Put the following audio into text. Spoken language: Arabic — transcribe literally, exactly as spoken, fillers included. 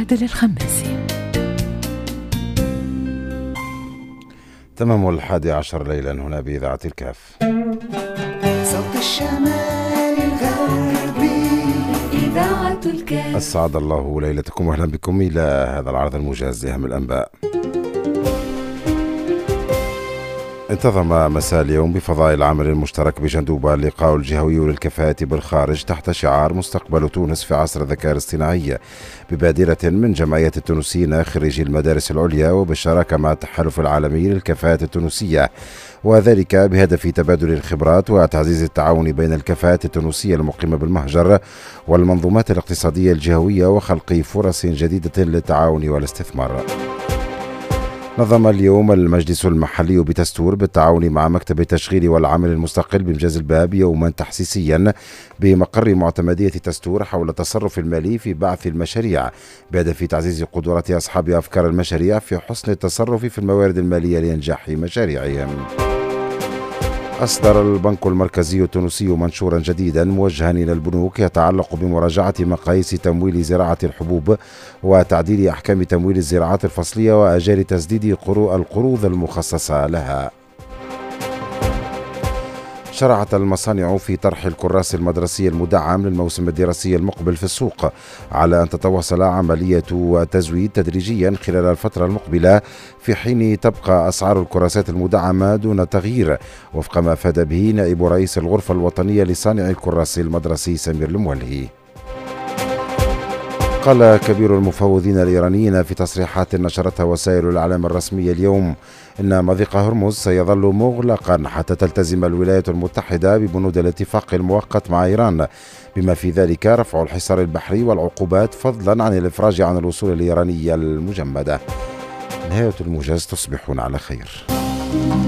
عادل الخماسي. تمام الحادي عشر ليلا هنا بإذاعة الكاف. صوت الشمال الغربي إذاعة الكاف. أسعد الله ليلتكم وأهلا بكم إلى هذا العرض الموجز لأهم الأنباء. انتظم مساء اليوم بفضاء العمل المشترك بجندوبة اللقاء الجهوي للكفاءة بالخارج تحت شعار مستقبل تونس في عصر الذكاء الاصطناعي ببادرة من جمعية التونسيين خريجي المدارس العليا وبالشراكة مع التحالف العالمي للكفاءة التونسية، وذلك بهدف تبادل الخبرات وتعزيز التعاون بين الكفاءات التونسية المقيمة بالمهجر والمنظومات الاقتصادية الجهوية وخلق فرص جديدة للتعاون والاستثمار. نظم اليوم المجلس المحلي بتستور بالتعاون مع مكتب التشغيل والعمل المستقل بمجاز الباب يوما تحسيسيا بمقر معتمدية تستور حول التصرف المالي في بعث المشاريع بهدف تعزيز قدرات أصحاب أفكار المشاريع في حسن التصرف في الموارد المالية لإنجاح مشاريعهم. أصدر البنك المركزي التونسي منشورا جديدا موجها إلى البنوك يتعلق بمراجعة مقاييس تمويل زراعة الحبوب وتعديل أحكام تمويل الزراعات الفصلية وآجال تسديد القروض المخصصة لها. شرعت المصانع في طرح الكراس المدرسي المدعم للموسم الدراسي المقبل في السوق، على أن تتواصل عملية التزويد تدريجيا خلال الفترة المقبلة، في حين تبقى أسعار الكراسات المدعمة دون تغيير وفق ما أفاد به نائب رئيس الغرفة الوطنية لصانع الكراس المدرسي سمير المولهي. قال كبير المفوضين الإيرانيين في تصريحات نشرتها وسائل الإعلام الرسمية اليوم إن مضيق هرمز سيظل مغلقا حتى تلتزم الولايات المتحدة ببنود الاتفاق المؤقت مع إيران، بما في ذلك رفع الحصار البحري والعقوبات فضلا عن الإفراج عن الوصول الإيرانية المجمدة. نهاية الموجز، تصبحون على خير.